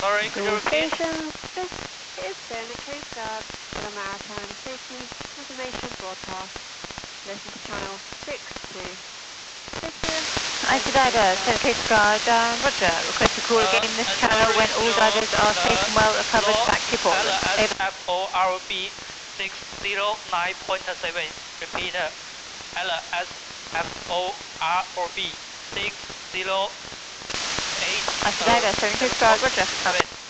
Sorry, could you repeat? Stations, this is Sonic Coast Guard for the Maritime Safety Information Broadcast. Listen to channel 62. This is United Ida, Sonic Coast Guard, roger. Request to call again this channel when all divers are safe and well recovered back to Portland. Over. LSFORB 609.7. Repeat. LSFORB 608. United Ida, Sonic Coast Guard, roger. Have it.